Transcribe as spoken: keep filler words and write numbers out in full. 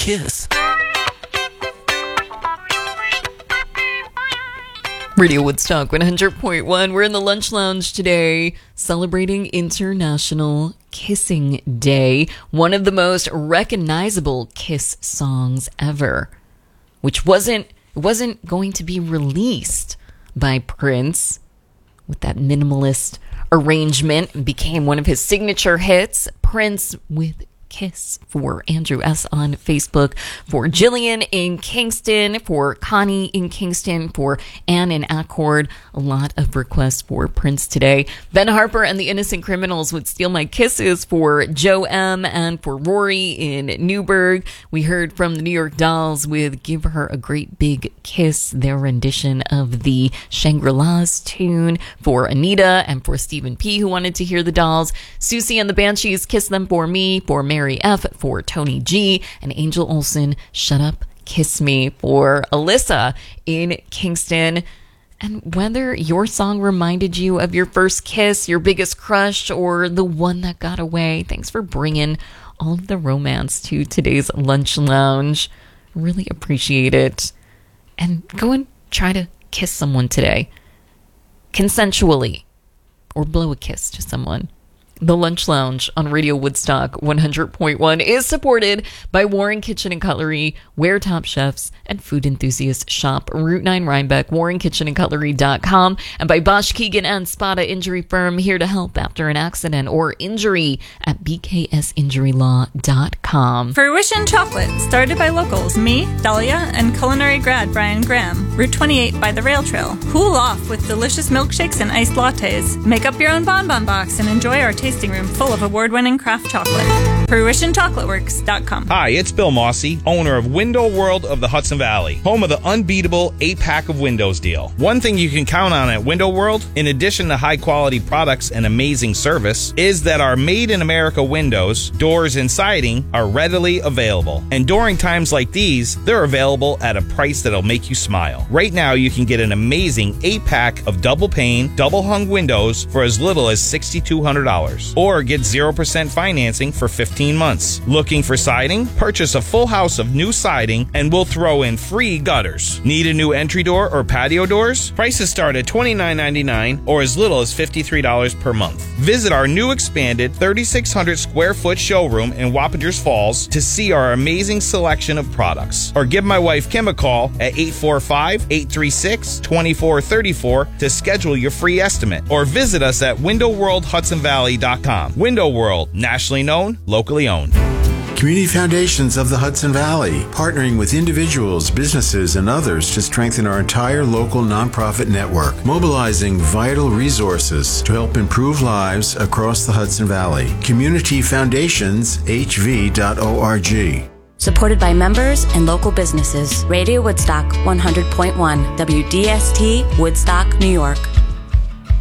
Kiss. Radio Woodstock one hundred point one. We're in the Lunch Lounge today celebrating International Kissing Day, one of the most recognizable Kiss songs ever, which wasn't wasn't going to be released by Prince with that minimalist arrangement and became one of his signature hits. Prince with Kiss for Andrew S. on Facebook, for Jillian in Kingston, for Connie in Kingston, for Anne in Accord. A lot of requests for Prince today. Ben Harper and the Innocent Criminals would Steal My Kisses for Joe M. and for Rory in Newburgh. We heard from the New York Dolls with Give Her a Great Big Kiss, their rendition of the Shangri-La's tune, for Anita and for Stephen P., who wanted to hear the Dolls. Susie and the Banshees, Kiss Them For Me, for Mary F., for Tony G., and Angel Olsen, Shut Up, Kiss Me, for Alyssa in Kingston. And whether your song reminded you of your first kiss, your biggest crush, or the one that got away, thanks for bringing all of the romance to today's Lunch Lounge. Really appreciate it. And go and try to kiss someone today, consensually, or blow a kiss to someone. The Lunch Lounge on Radio Woodstock one hundred point one is supported by Warren Kitchen and Cutlery, Where Top Chefs, and Food Enthusiast Shop, Route nine Rhinebeck, warren kitchen and cutlery dot com, and by Bosch Keegan and Spada Injury Firm, here to help after an accident or injury at b k s injury law dot com. Fruition Chocolate, started by locals, me, Dahlia, and culinary grad Brian Graham. Route twenty-eight by the rail trail. Cool off with delicious milkshakes and iced lattes. Make up your own bonbon box and enjoy our tasting room full of award-winning craft chocolate. fruition chocolate works dot com. Hi, it's Bill Mossy, owner of Window World of the Hudson Valley, home of the unbeatable eight-pack of windows deal. One thing you can count on at Window World, in addition to high-quality products and amazing service, is that our made-in-America windows, doors, and siding are readily available. And during times like these, they're available at a price that'll make you smile. Right now, you can get an amazing eight-pack of double-pane, double-hung windows for as little as six thousand two hundred dollars. Or get zero percent financing for fifteen months. Looking for siding? Purchase a full house of new siding and we'll throw in free gutters. Need a new entry door or patio doors? Prices start at twenty-nine ninety-nine or as little as fifty-three dollars per month. Visit our new expanded thirty-six hundred square foot showroom in Wappingers Falls to see our amazing selection of products. Or give my wife Kim a call at eight four five, eight three six, two four three four to schedule your free estimate. Or visit us at window world hudson valley dot com. Window World, nationally known, locally owned. Community Foundations of the Hudson Valley, partnering with individuals, businesses, and others to strengthen our entire local nonprofit network, mobilizing vital resources to help improve lives across the Hudson Valley. community foundations h v dot org. Supported by members and local businesses. Radio Woodstock one hundred point one, W D S T, Woodstock, New York.